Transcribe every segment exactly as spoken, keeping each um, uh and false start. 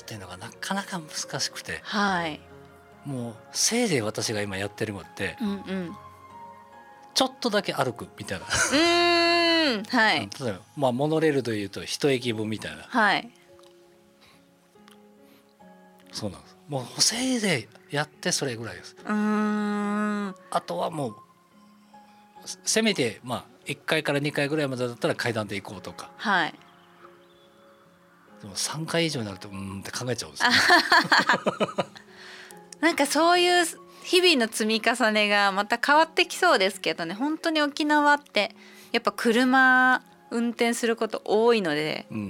っていうのがなかなか難しくて、 はい、 もうせいぜい私が今やってるのって、 うんうん、 ちょっとだけ歩くみたいな。 うーん、はい、 例えば、まあ、モノレールでいうと一駅分みたいな。 はい、 そうなんです。もうせいぜいやってそれぐらいです。 うーん、 あとはもうせめてまあいっかいからにかいぐらいまでだったら階段で行こうとか、 はい、 でもさんかい以上になるとうーんって考えちゃうんですよね。 なんかそういう日々の積み重ねがまた変わってきそうですけどね。本当に沖縄ってやっぱ車運転すること多いので、 うん、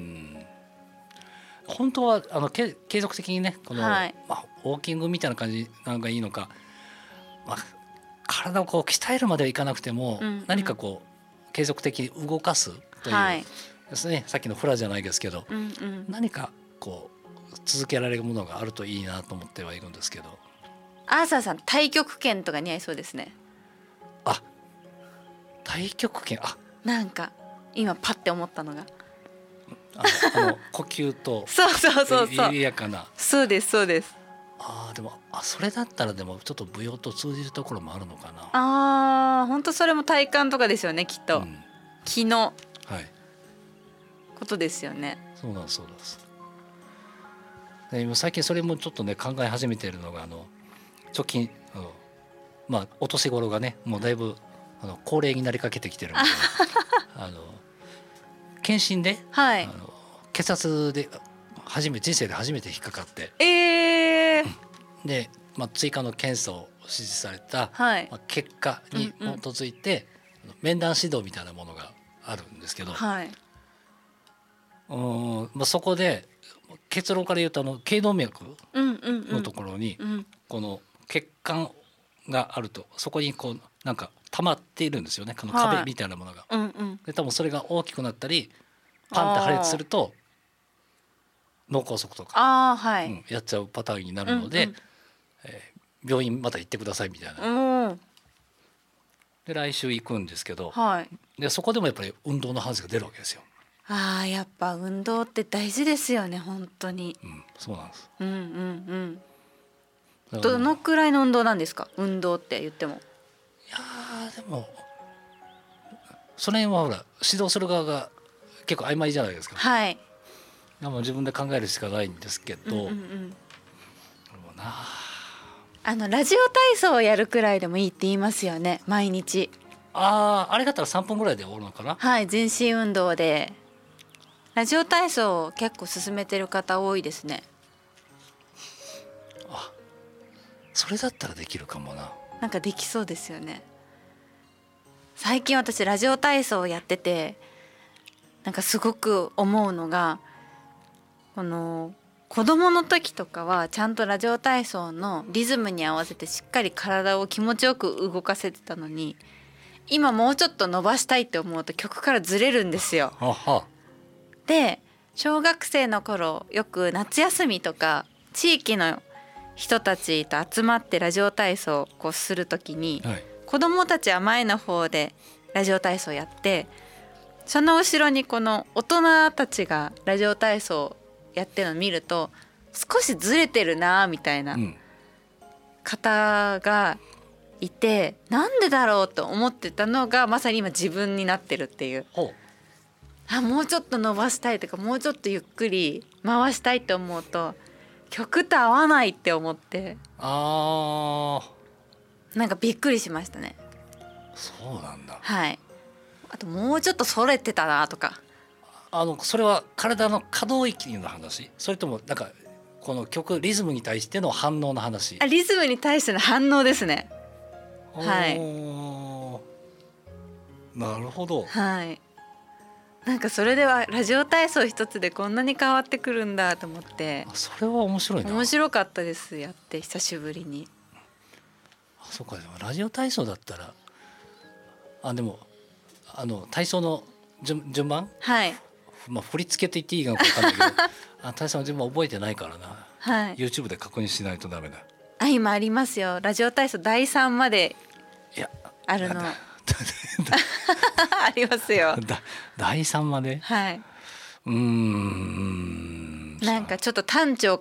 本当はあのけ継続的にねこの、 はい、 まあ、ウォーキングみたいな感じなのがいいのか、まあ、体をこう鍛えるまではいかなくても、 うんうん、 何かこう継続的に動かすという、 はい、 ですね、さっきのフラじゃないですけど、 うんうん、 何かこう続けられるものがあるといいなと思ってはいるんですけど。 アーサーさん太極拳とか似合いそうですね。 あ、太極拳、あ、 なんか今パッて思ったのがあのあの呼吸とそうそうそうそう、 緩やかな。 そうですそうです。 ああ、でもあそれだったらでもちょっと舞踊と通じるところもあるのかな。 あー、本当それも体幹とかですよね、きっと、 うん、 気のはい、 ことですよね。 そうなんですそうなんです。で今最近それもちょっとね考え始めているのが、あの直近あのまあお年頃がねもうだいぶあの高齢になりかけてきてるのであの検診で、 はい、 あの血圧で初め人生で初めて引っかかって、 えー、 で、まあ、追加の検査を指示された、 はい、 まあ、結果に基づいて、うんうん、面談指導みたいなものがあるんですけど、 はい、 うーん、まあ、そこで結論から言うとあの頸動脈のところにこの血管があるとそこにこうなんか溜まっているんですよね、この壁みたいなものが、 はい、うんうん、 で多分それが大きくなったりパンって破裂すると脳梗塞とか、 あ、はい、 うん、やっちゃうパターンになるので、うんうん、えー、病院また行ってくださいみたいな、 うん、 で来週行くんですけど、 はい、 でそこでもやっぱり運動の話が出るわけですよ。 あー、やっぱ運動って大事ですよね、本当に、 うん、そうなんです。 うんうんうん。どのくらいの運動なんですか、運動って言っても。 いやでもその辺はほら指導する側が結構曖昧じゃないですか。 はい。 でも自分で考えるしかないんですけど、うんうんうん、なあのラジオ体操をやるくらいでもいいって言いますよね、毎日。 ああ、あれだったらさんぷんぐらいで終わるのかな。 はい、全身運動でラジオ体操を結構進めてる方多いですね。 あ、それだったらできるかもな。 なんかできそうですよね。最近私ラジオ体操をやっててなんかすごく思うのが、この子供の時とかはちゃんとラジオ体操のリズムに合わせてしっかり体を気持ちよく動かせてたのに、今もうちょっと伸ばしたいって思うと曲からずれるんですよ。 はは。 で小学生の頃よく夏休みとか地域の人たちと集まってラジオ体操をこうする時に、はい、子どもたちは前の方でラジオ体操やって、その後ろにこの大人たちがラジオ体操やってるのを見ると少しずれてるなみたいな方がいて、うん、なんでだろうと思ってたのがまさに今自分になってるっていう。あ、もうちょっと伸ばしたいとかもうちょっとゆっくり回したいって思うと曲と合わないって思って、 あーなんかびっくりしましたね。 そうなんだ。 はい。あともうちょっとそれてたなとか。 あのそれは体の可動域の話、それともなんかこの曲リズムに対しての反応の話。 あ、リズムに対しての反応ですね。はい。 なるほど。 はい。なんかそれではラジオ体操一つでこんなに変わってくるんだと思って。 それは面白いな。 面白かったです、やって久しぶりに。 あ、そうか。でもラジオ体操だったら、あ、でもあの体操の 順, 順番、 はい、 まあ、振り付けと言っていいか分かんないけどあ、体操の順番覚えてないからな、 はい、 YouTube で確認しないとダメだ。 あ、今ありますよ、ラジオ体操だいさんまであるの。ありますよ。 だだいさんまで。 はい。 うーん、 なんかちょっと単調